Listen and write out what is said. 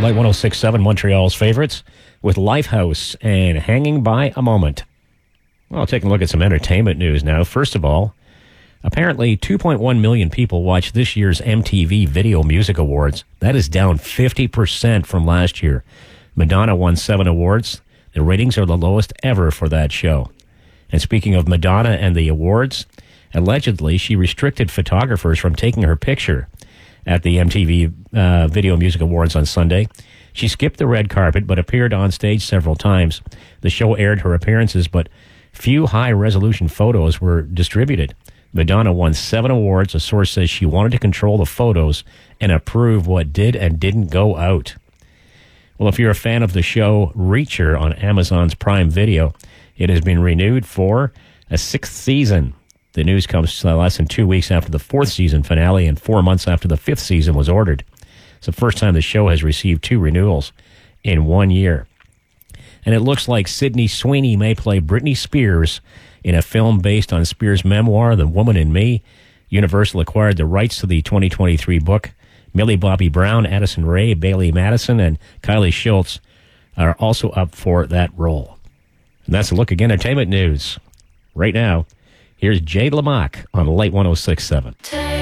Light 106.7, Montreal's favorites, with Lifehouse and Hanging by a Moment. Well, taking a look at some entertainment news now. First of all, apparently 2.1 million people watched this year's MTV Video Music Awards. That is down 50% from last year. Madonna won 7 awards. The ratings are the lowest ever for that show. And speaking of Madonna and the awards, allegedly she restricted photographers from taking her picture at the MTV Video Music Awards on Sunday. She skipped the red carpet but appeared on stage several times. The show aired her appearances, but few high-resolution photos were distributed. Madonna won 7 awards. A source says she wanted to control the photos and approve what did and didn't go out. Well, if you're a fan of the show Reacher on Amazon's Prime Video, it has been renewed for a 6th season. The news comes less than 2 weeks after the 4th season finale and 4 months after the 5th season was ordered. It's the first time the show has received 2 renewals in 1 year. And it looks like Sydney Sweeney may play Britney Spears in a film based on Spears' memoir, The Woman in Me. Universal acquired the rights to the 2023 book. Millie Bobby Brown, Addison Rae, Bailey Madison, and Kylie Schultz are also up for that role. And that's a look at entertainment news. Right now, here's Jade Lamock on Light 106.7.